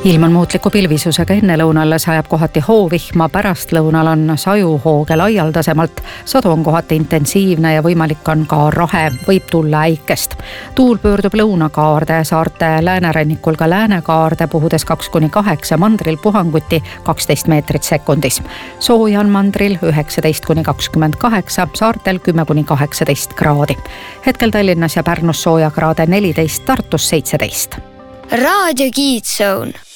Ilm on muutliku pilvisusega, ennelõunal sajab kohati hoovihma, pärastlõunal on sajuhooge laialdasemalt. Sadu on kohati intensiivne ja võimalik on ka rahe, võib tulla äikest. Tuul pöördub lõunakaarde, saarte läänerannikul ka läänekaarde, puhudes 2-8, mandril puhanguti 12 meetrit sekundis. Sooja on mandril 19-28, saartel 10-18 kraadi. Hetkel Tallinnas ja Pärnus sooja kraade 14, Tartus 17. Raadio Kids Zone.